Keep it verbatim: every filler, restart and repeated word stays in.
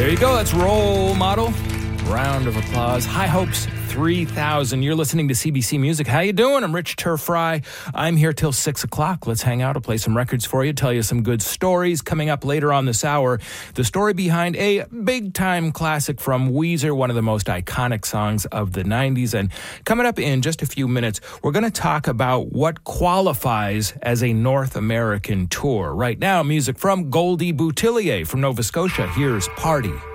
There you go. That's Role Model. Round of applause. High Hopes three thousand. You're listening to C B C Music. How you doing? I'm Rich Turfry. I'm here till six o'clock. Let's hang out. I'll play some records for you, tell you some good stories. Coming up later on this hour, the story behind a big-time classic from Weezer, one of the most iconic songs of the nineties. And coming up in just a few minutes, we're going to talk about what qualifies as a North American tour. Right now, music from Goldie Boutillier from Nova Scotia. Here's Party.